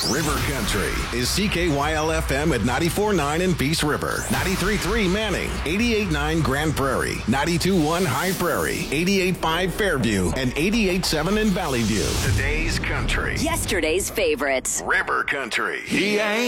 River Country is CKYL-FM at 94.9 in Peace River, 93.3 Manning, 88.9 Grand Prairie, 92.1 High Prairie, 88.5 Fairview, and 88.7 in Valley View. Today's country. Yesterday's favorites. River Country. He ain't